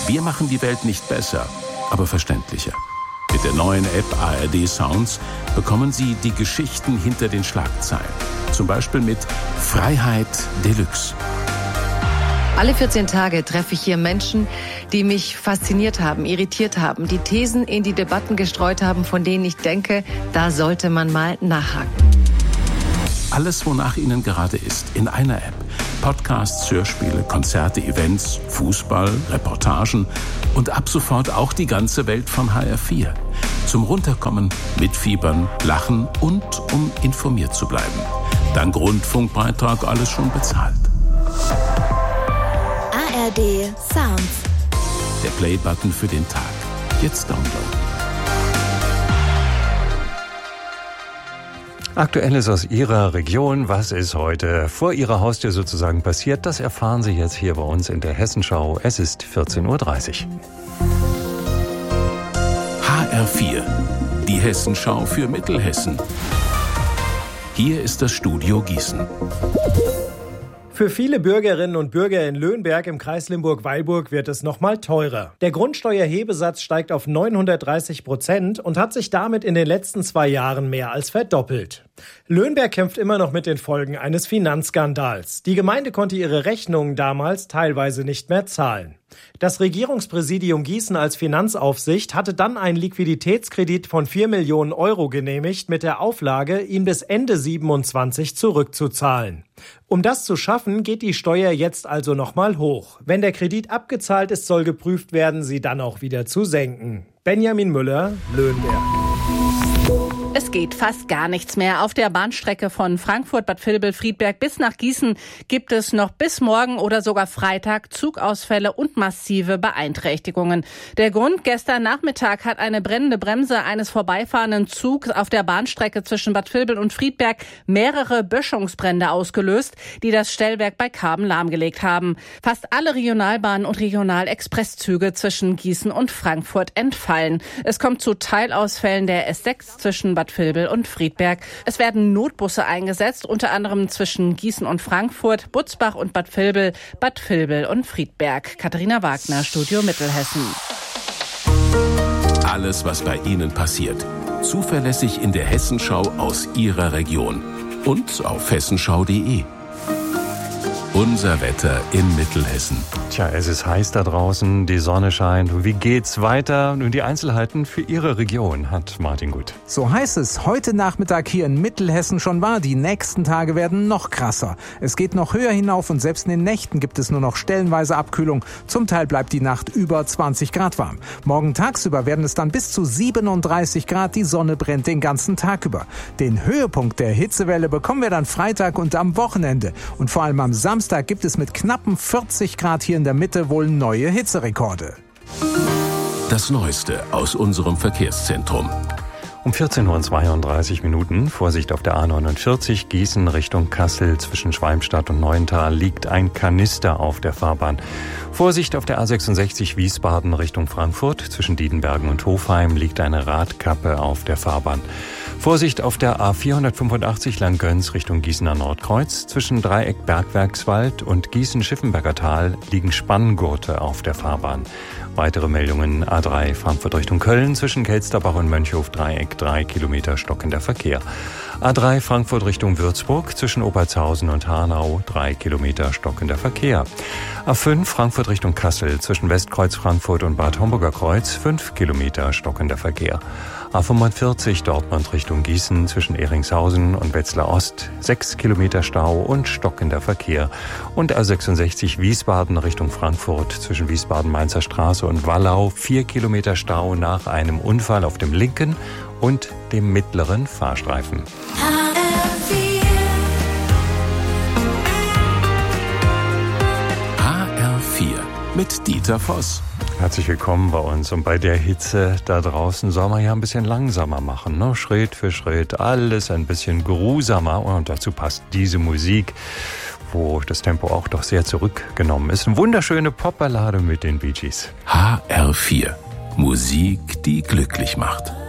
Wir machen die Welt nicht besser, aber verständlicher. Mit der neuen App ARD Sounds bekommen Sie die Geschichten hinter den Schlagzeilen. Zum Beispiel mit Freiheit Deluxe. Alle 14 Tage treffe ich hier Menschen, die mich fasziniert haben, irritiert haben, die Thesen in die Debatten gestreut haben, von denen ich denke, da sollte man mal nachhaken. Alles, wonach Ihnen gerade ist, in einer App. Podcasts, Hörspiele, Konzerte, Events, Fußball, Reportagen und ab sofort auch die ganze Welt von HR4. Zum Runterkommen, mitfiebern, lachen und um informiert zu bleiben. Dank Rundfunkbeitrag alles schon bezahlt. ARD Sounds. Der Play-Button für den Tag. Jetzt downloaden. Aktuelles aus Ihrer Region. Was ist heute vor Ihrer Haustür sozusagen passiert? Das erfahren Sie jetzt hier bei uns in der Hessenschau. Es ist 14.30 Uhr. HR4. Die Hessenschau für Mittelhessen. Hier ist das Studio Gießen. Für viele Bürgerinnen und Bürger in Löhnberg im Kreis Limburg-Weilburg wird es nochmal teurer. Der Grundsteuerhebesatz steigt auf 930% und hat sich damit in den letzten 2 Jahren mehr als verdoppelt. Löhnberg kämpft immer noch mit den Folgen eines Finanzskandals. Die Gemeinde konnte ihre Rechnungen damals teilweise nicht mehr zahlen. Das Regierungspräsidium Gießen als Finanzaufsicht hatte dann einen Liquiditätskredit von 4 Millionen Euro genehmigt mit der Auflage, ihn bis Ende 27 zurückzuzahlen. Um das zu schaffen, geht die Steuer jetzt also nochmal hoch. Wenn der Kredit abgezahlt ist, soll geprüft werden, sie dann auch wieder zu senken. Benjamin Müller, Löhnberg. Es geht fast gar nichts mehr. Auf der Bahnstrecke von Frankfurt-Bad Vilbel-Friedberg bis nach Gießen gibt es noch bis morgen oder sogar Freitag Zugausfälle und massive Beeinträchtigungen. Der Grund: gestern Nachmittag hat eine brennende Bremse eines vorbeifahrenden Zugs auf der Bahnstrecke zwischen Bad Vilbel und Friedberg mehrere Böschungsbrände ausgelöst, die das Stellwerk bei Karben lahmgelegt haben. Fast alle Regionalbahnen und Regionalexpresszüge zwischen Gießen und Frankfurt entfallen. Es kommt zu Teilausfällen der S6 zwischen Bad Vilbel und Friedberg. Es werden Notbusse eingesetzt, unter anderem zwischen Gießen und Frankfurt, Butzbach und Bad Vilbel und Friedberg. Katharina Wagner, Studio Mittelhessen. Alles, was bei Ihnen passiert. Zuverlässig in der Hessenschau aus Ihrer Region. Und auf hessenschau.de. Unser Wetter in Mittelhessen. Tja, es ist heiß da draußen, die Sonne scheint. Wie geht's weiter? Nun, die Einzelheiten für Ihre Region hat Martin Gut. So heißt es heute Nachmittag hier in Mittelhessen schon war. Die nächsten Tage werden noch krasser. Es geht noch höher hinauf und selbst in den Nächten gibt es nur noch stellenweise Abkühlung. Zum Teil bleibt die Nacht über 20 Grad warm. Morgen tagsüber werden es dann bis zu 37 Grad. Die Sonne brennt den ganzen Tag über. Den Höhepunkt der Hitzewelle bekommen wir dann Freitag und am Wochenende. Und vor allem am Samstag gibt es mit knappen 40 Grad hier in der Mitte wohl neue Hitzerekorde. Das Neueste aus unserem Verkehrszentrum. Um 14.32 Uhr, Vorsicht auf der A49, Gießen Richtung Kassel, zwischen Schwalmstadt und Neuental liegt ein Kanister auf der Fahrbahn. Vorsicht auf der A66 Wiesbaden Richtung Frankfurt, zwischen Diedenbergen und Hofheim liegt eine Radkappe auf der Fahrbahn. Vorsicht auf der A485 Langgöns Richtung Gießener Nordkreuz, zwischen Dreieck Bergwerkswald und Gießen-Schiffenberger Tal liegen Spanngurte auf der Fahrbahn. Weitere Meldungen: A3 Frankfurt Richtung Köln, zwischen Kelsterbach und Mönchhof-Dreieck 3 Kilometer stockender Verkehr. A3 Frankfurt Richtung Würzburg, zwischen Obertshausen und Hanau 3 Kilometer stockender Verkehr. A5 Frankfurt Richtung Kassel, zwischen Westkreuz Frankfurt und Bad Homburger Kreuz 5 Kilometer stockender Verkehr. A45 Dortmund Richtung Gießen, zwischen Ehringshausen und Wetzlar Ost 6 Kilometer Stau und stockender Verkehr. Und A66 Wiesbaden Richtung Frankfurt, zwischen Wiesbaden-Mainzer Straße und Wallau 4 Kilometer Stau nach einem Unfall auf dem linken und dem mittleren Fahrstreifen. HR4 mit Dieter Voss. Herzlich willkommen bei uns. Und bei der Hitze da draußen soll man ja ein bisschen langsamer machen, ne? Schritt für Schritt, alles ein bisschen geruhsamer. Und dazu passt diese Musik, wo das Tempo auch doch sehr zurückgenommen ist. Eine wunderschöne Popballade mit den Bee Gees. HR4. Musik, die glücklich macht.